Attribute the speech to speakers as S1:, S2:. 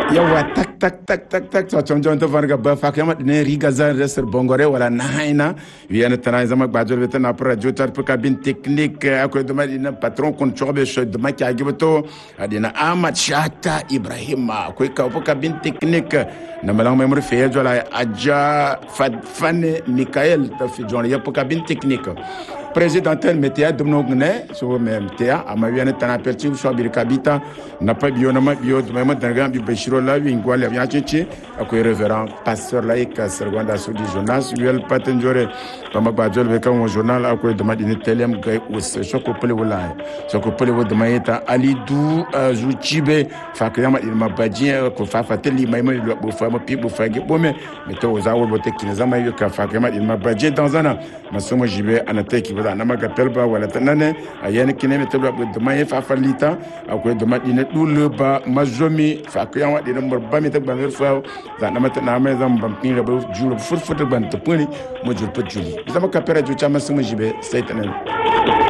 S1: yawa tak so chonjon to varga ba fa kama ne riga zan resir bongore wala naina wiana tana zama gbajol betana pra jotar pour cabine technique akoy do madina patron kon chobe so de maki agibato adina Ahmad Shata Ibrahima akoy ka pour cabine technique na malang memor fe jola aja fane Michael ta fi jon ya pour cabine technique présidentel metia domnogne so metia amawiana tana perti so bir kabita na pa biona ma bio de ma danga bi beshiro la wi ngwale ya chichi akoy révérend pasteur laïque sergonda sudi jonas wel patenjore pama gbajol be kan journal akoy de madine telem gay us soko pele wala soko pele wod mayeta ali du zuchibe fakiyama ilma badien ko fa fateli mayma lo bo fa ma pi bo fa ge bo me meto za wo bote kinza ma yoka fakiyama ilma badien dans un an masomo jibe anateki wala na maga pelba wala tanane ayene kineme tebla bo de maye fa falita akoy de madine dul ba mazomi fakiyama de number ba mi tek ba mer fa za na mata na me zam bam pin ba juro furfuta ban to puni mo jul pa juli zama kapera ju chama sumo jibe seytanen